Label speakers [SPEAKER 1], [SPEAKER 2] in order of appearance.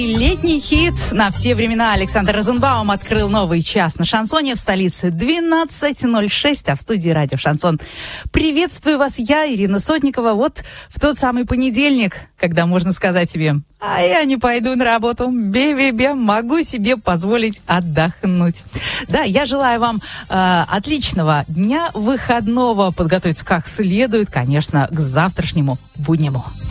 [SPEAKER 1] Летний хит на все времена. Александр Розенбаум открыл новый час на шансоне в столице 12:06, а в студии радио «Шансон». Приветствую вас, я, Ирина Сотникова. Вот в тот самый понедельник, когда можно сказать себе: а я не пойду на работу, бе-бе-бе, могу себе позволить отдохнуть. Да, я желаю вам отличного дня выходного, подготовиться как следует, конечно, к завтрашнему буднему.